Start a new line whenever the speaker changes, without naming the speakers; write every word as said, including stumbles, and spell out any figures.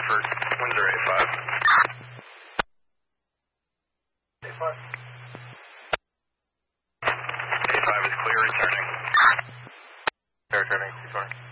Hartford, Windsor A five. A five. A five is clear, returning. Clear, returning, two twenty.